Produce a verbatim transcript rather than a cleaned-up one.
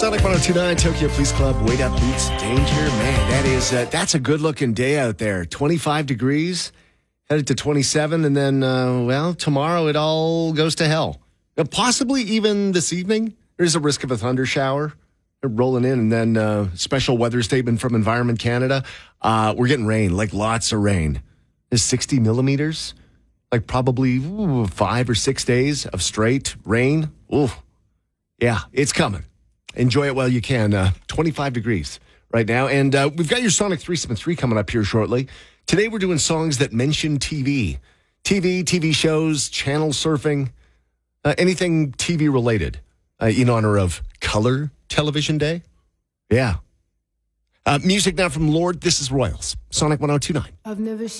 Sonic one oh two point nine, Tokyo Police Club, Wait Up Boots, Danger. Man, that is, uh, that's a good-looking day out there. twenty-five degrees, headed to twenty-seven, and then, uh, well, tomorrow it all goes to hell. Uh, possibly even this evening, there's a risk of a thunder shower rolling in, and then uh, special weather statement from Environment Canada. Uh, we're getting rain, like lots of rain. There's sixty millimeters, like probably ooh, five or six days of straight rain. Ooh, yeah, it's coming. Enjoy it while you can. Uh, twenty-five degrees right now. And uh, we've got your Sonic threesome three coming up here shortly. Today we're doing songs that mention T V. T V, T V shows, channel surfing, uh, anything T V related uh, in honor of Color Television Day. Yeah. Uh, music now from Lord. This is Royals. Sonic one oh two point nine. I've never